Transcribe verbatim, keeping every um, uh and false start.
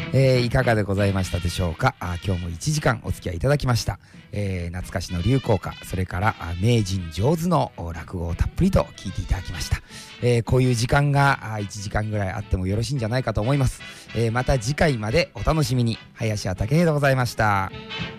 えー、いかがでございましたでしょうか。あ今日もいちじかんお付き合いいただきました。えー、懐かしの流行歌、それから名人上手の落語をたっぷりと聞いていただきました。えー、こういう時間がいちじかんぐらいあってもよろしいんじゃないかと思います。えー、また次回までお楽しみに。林家武平でございました。